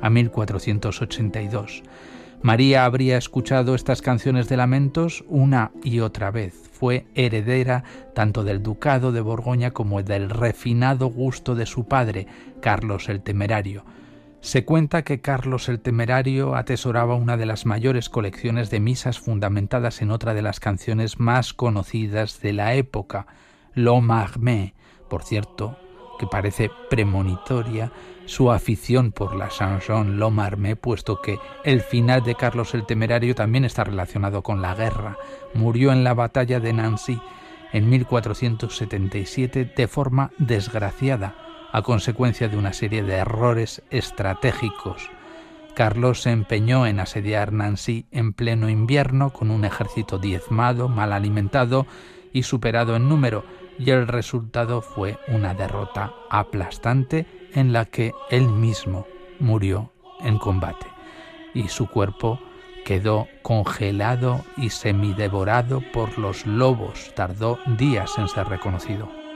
a 1482. María habría escuchado estas canciones de lamentos una y otra vez. Fue heredera tanto del ducado de Borgoña como del refinado gusto de su padre, Carlos el Temerario. Se cuenta que Carlos el Temerario atesoraba una de las mayores colecciones de misas fundamentadas en otra de las canciones más conocidas de la época, L'Homme Armé. Por cierto, que parece premonitoria su afición por la chanson L'Homme Armé, puesto que el final de Carlos el Temerario también está relacionado con la guerra. Murió en la batalla de Nancy en 1477 de forma desgraciada, a consecuencia de una serie de errores estratégicos. Carlos se empeñó en asediar Nancy en pleno invierno con un ejército diezmado, mal alimentado y superado en número, y el resultado fue una derrota aplastante en la que él mismo murió en combate, y su cuerpo quedó congelado y semidevorado por los lobos. Tardó días en ser reconocido.